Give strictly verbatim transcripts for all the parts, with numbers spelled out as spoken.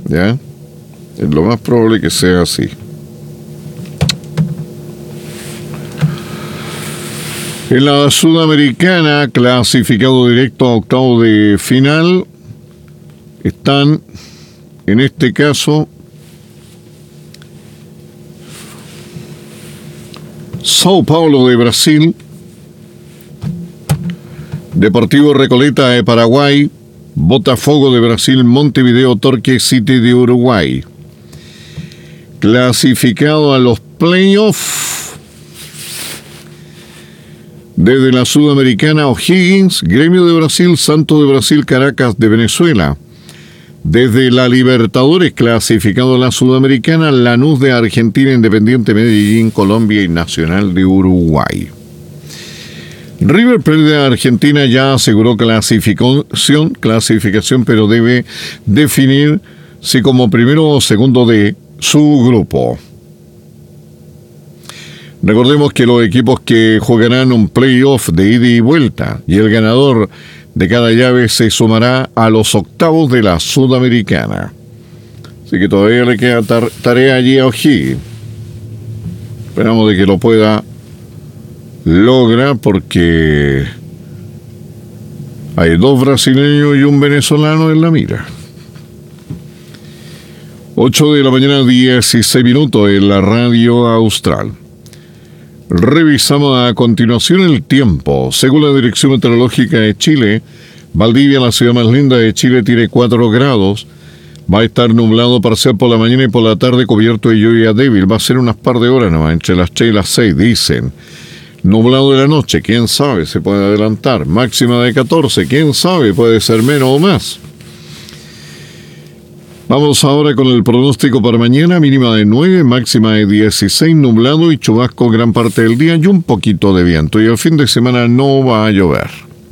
¿Ya? Es lo más probable que sea así. En la Sudamericana, clasificado directo a octavo de final, están, en este caso, Sao Paulo de Brasil, Deportivo Recoleta de Paraguay, Botafogo de Brasil, Montevideo Torque City de Uruguay. Clasificado a los playoffs desde la Sudamericana, O'Higgins, Gremio de Brasil, Santos de Brasil, Caracas de Venezuela. Desde la Libertadores, clasificado a la Sudamericana, Lanús de Argentina, Independiente Medellín, Colombia y Nacional de Uruguay. River Plate de Argentina ya aseguró clasificación, clasificación, pero debe definir si como primero o segundo de su grupo. Recordemos que los equipos que jugarán un playoff de ida y vuelta y el ganador de cada llave se sumará a los octavos de la Sudamericana. Así que todavía le queda tar- tarea allí a O'Higgins. Esperamos de que lo pueda lograr porque hay dos brasileños y un venezolano en la mira. ocho de la mañana, dieciséis minutos en la radio austral. Revisamos a continuación el tiempo. Según la Dirección Meteorológica de Chile, Valdivia, la ciudad más linda de Chile, tiene cuatro grados. Va a estar nublado parcial por la mañana y por la tarde cubierto de lluvia débil. Va a ser unas par de horas nomás, entre las tres y las seis, dicen. Nublado de la noche, quién sabe, se puede adelantar. Máxima de catorce, quién sabe, puede ser menos o más. Vamos ahora con el pronóstico para mañana, mínima de nueve, máxima de dieciséis, nublado y chubasco gran parte del día y un poquito de viento. Y el fin de semana no va a llover.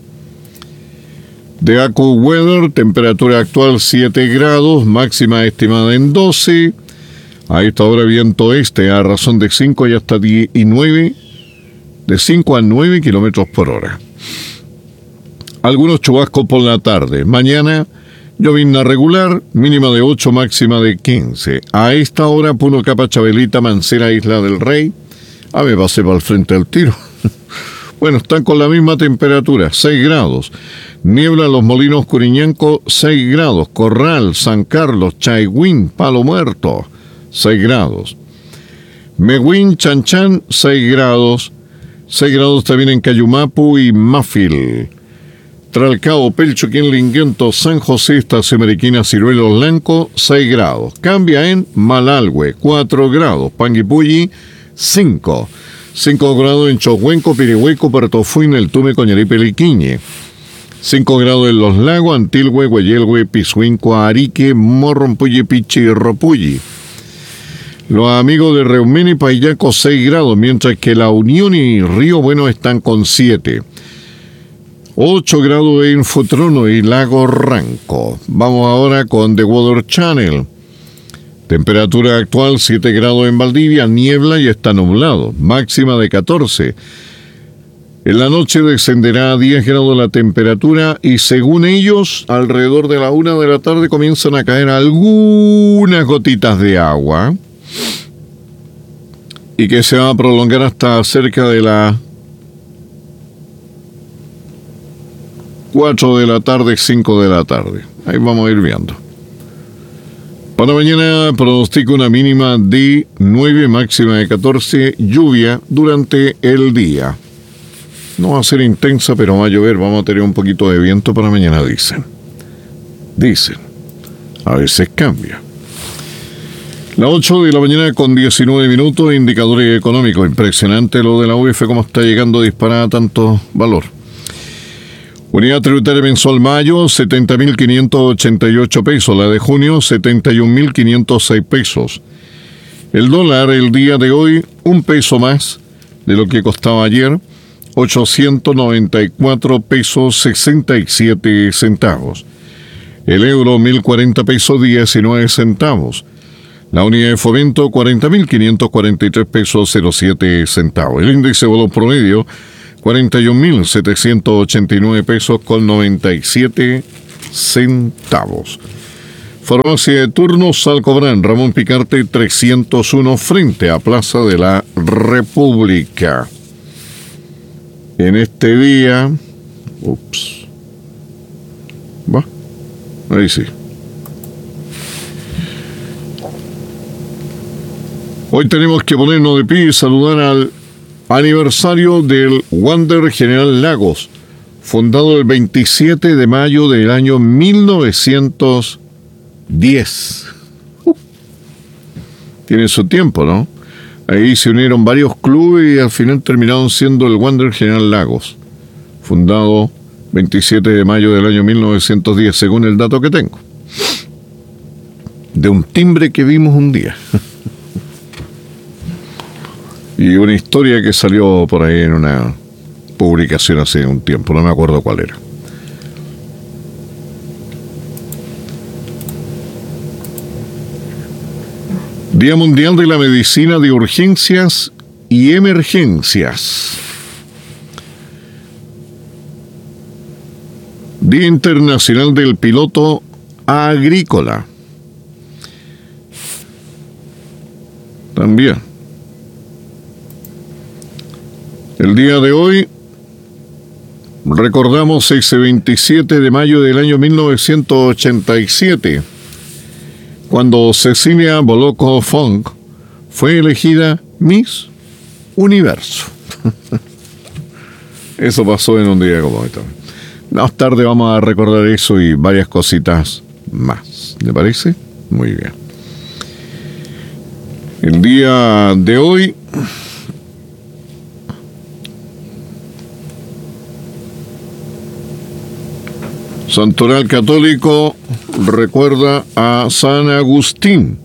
De AccuWeather, temperatura actual siete grados, máxima estimada en doce. A esta hora viento este a razón de cinco y hasta diez y nueve, de cinco a nueve kilómetros por hora. Algunos chubascos por la tarde. Mañana llovizna regular, mínima de ocho, máxima de quince. A esta hora, Puno, Capa, Chabelita, Mancera, Isla del Rey. A ver, va a ser para el frente del tiro. Bueno, están con la misma temperatura, seis grados. Niebla, Los Molinos, Curiñanco, seis grados. Corral, San Carlos, Chaiguín, Palo Muerto, seis grados. Mehuín, Chanchan, seis grados. seis grados también en Cayumapu y Mafil. Tralcao, Pelcho, Quinlinguento, San José, Estación Mariquina, Ciruelo Blanco, seis grados. Cambia en Malalhue, cuatro grados. Panguipulli, cinco. cinco grados en Chocuenco, Pirihueco, Pertofuín, El Tume, Coñaripe, Liquiñe. cinco grados en Los Lagos, Antilhue, Guayelhue, Pisuinco, Arique, Morrompulli, Pichi y Ropulli. Los amigos de Reumén y Payaco, seis grados, mientras que La Unión y Río Bueno están con siete. ocho grados en Futrono y Lago Ranco. Vamos ahora con The Weather Channel. Temperatura actual siete grados en Valdivia, niebla y está nublado. Máxima de catorce. En la noche descenderá a diez grados la temperatura y según ellos, alrededor de la una de la tarde comienzan a caer algunas gotitas de agua y que se va a prolongar hasta cerca de la cuatro de la tarde, cinco de la tarde. Ahí vamos a ir viendo. Para mañana pronostico una mínima de nueve, máxima de catorce, lluvia durante el día. No va a ser intensa, pero va a llover. Vamos a tener un poquito de viento para mañana, dicen. Dicen. A veces cambia. Las ocho de la mañana con diecinueve minutos, indicadores económicos. Impresionante lo de la U F, cómo está llegando disparada tanto valor. Unidad tributaria mensual mayo, setenta mil quinientos ochenta y ocho pesos. La de junio, setenta y un mil quinientos seis pesos. El dólar el día de hoy, un peso más de lo que costaba ayer, ochocientos noventa y cuatro pesos sesenta y siete centavos. El euro, mil cuarenta pesos diecinueve centavos. La unidad de fomento, cuarenta mil quinientos cuarenta y tres pesos cero siete centavos. El índice de valor promedio, cuarenta y un mil setecientos ochenta y nueve pesos con noventa y siete centavos. Farmacia de turno Salcobrán, Ramón Picarte trescientos uno frente a Plaza de la República. En este día, ups, va, ahí sí. Hoy tenemos que ponernos de pie y saludar al aniversario del Wander General Lagos, fundado el veintisiete de mayo del año mil novecientos diez. Uh, tiene su tiempo, ¿no? Ahí se unieron varios clubes y al final terminaron siendo el Wander General Lagos, fundado veintisiete de mayo del año mil novecientos diez, según el dato que tengo, de un timbre que vimos un día. Y una historia que salió por ahí en una publicación hace un tiempo, no me acuerdo cuál era. Día Mundial de la Medicina de Urgencias y Emergencias. Día Internacional del Piloto Agrícola. También. El día de hoy recordamos ese veintisiete de mayo del año mil novecientos ochenta y siete, cuando Cecilia Boloco Funk fue elegida Miss Universo. Eso pasó en un día como este. Más tarde vamos a recordar eso y varias cositas más. ¿Le parece? Muy bien. El día de hoy Santoral Católico recuerda a San Agustín.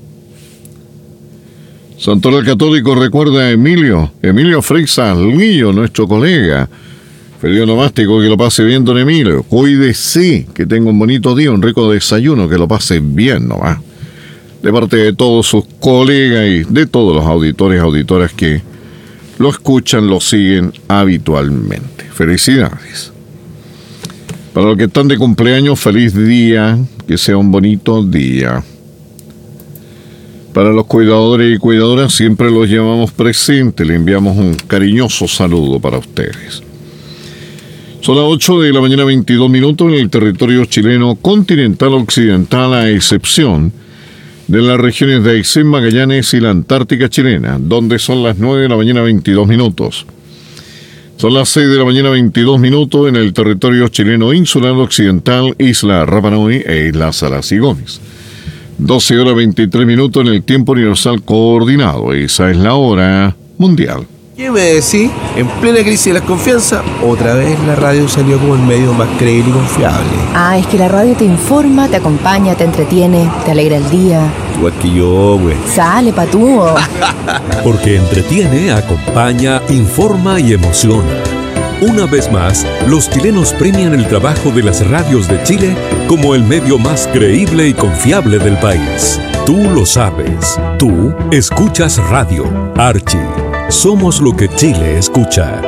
Santoral Católico recuerda a Emilio, Emilio Freixas Lillo, nuestro colega. Feliz onomástico, que lo pase bien, don Emilio. Cuídese, que tenga un bonito día, un rico desayuno, que lo pase bien nomás. De parte de todos sus colegas y de todos los auditores y auditoras que lo escuchan, lo siguen habitualmente. Felicidades. Para los que están de cumpleaños, feliz día, que sea un bonito día. Para los cuidadores y cuidadoras, siempre los llevamos presentes, le enviamos un cariñoso saludo para ustedes. Son las ocho de la mañana, veintidós minutos en el territorio chileno continental occidental, a excepción de las regiones de Aysén, Magallanes y la Antártica chilena, donde son las nueve de la mañana, veintidós minutos. Son las seis de la mañana, veintidós minutos en el territorio chileno insular occidental, Isla Rapa Nui e Isla Salas y Gómez. doce horas veintitrés minutos en el tiempo universal coordinado. Esa es la hora mundial. ¿Qué me decís? En plena crisis de la confianza, otra vez la radio salió como el medio más creíble y confiable. Ah, es que la radio te informa, te acompaña, te entretiene, te alegra el día. Igual que yo, güey. Sale, patúo. Porque entretiene, acompaña, informa y emociona. Una vez más, los chilenos premian el trabajo de las radios de Chile como el medio más creíble y confiable del país. Tú lo sabes. Tú escuchas radio. Archie. Somos lo que Chile escucha.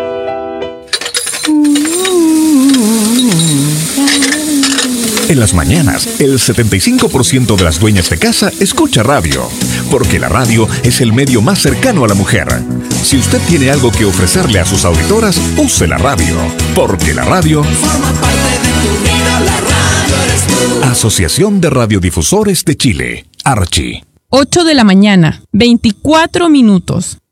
En las mañanas, el setenta y cinco por ciento de las dueñas de casa escucha radio, porque la radio es el medio más cercano a la mujer. Si usted tiene algo que ofrecerle a sus auditoras, use la radio, porque la radio forma parte de tu vida. La radio eres tú. Asociación de Radiodifusores de Chile, Archi. ocho de la mañana, veinticuatro minutos.